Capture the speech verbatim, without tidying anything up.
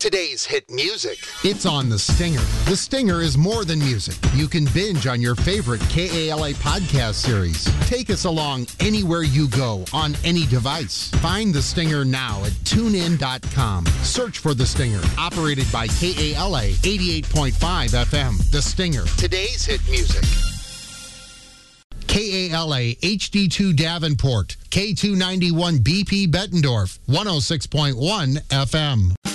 Today's hit music. It's on The Stinger. The Stinger is more than music. You can binge on your favorite K A L A podcast series. Take us along anywhere you go on any device. Find The Stinger now at tune in dot com. Search for The Stinger. Operated by K A L A eighty-eight point five F M. The Stinger. Today's hit music. K A L A H D two Davenport. K two ninety-one B P Bettendorf. one oh six point one F M.